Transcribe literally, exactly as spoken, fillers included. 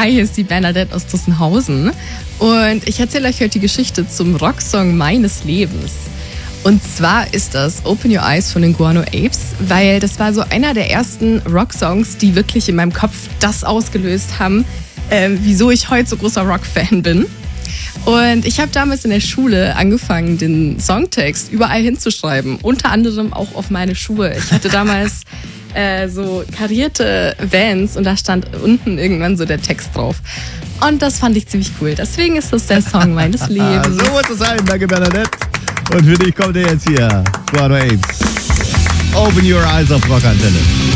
Hi, hier ist die Bernadette aus Dussenhausen und ich erzähle euch heute die Geschichte zum Rocksong meines Lebens. Und zwar ist das Open Your Eyes von den Guano Apes, weil das war so einer der ersten Rocksongs, die wirklich in meinem Kopf das ausgelöst haben, äh, wieso ich heute so großer Rock-Fan bin. Und ich habe damals in der Schule angefangen, den Songtext überall hinzuschreiben, unter anderem auch auf meine Schuhe. Ich hatte damals äh, so karierte Vans und da stand unten irgendwann so der Text drauf. Und das fand ich ziemlich cool. Deswegen ist das der Song meines Lebens. So muss es sein, danke Bernadette. Und für dich kommt er jetzt hier, Guano Apes. Open Your Eyes auf Rockantenne.